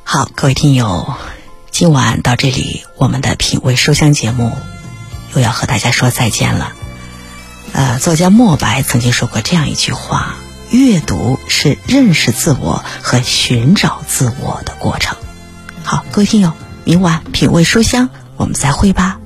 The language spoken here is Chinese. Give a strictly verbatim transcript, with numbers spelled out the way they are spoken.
好，各位听友，今晚到这里，我们的品味书香节目又要和大家说再见了。呃，作家莫白曾经说过这样一句话：阅读是认识自我和寻找自我的过程。好，各位听友，明晚品味书香，我们再会吧。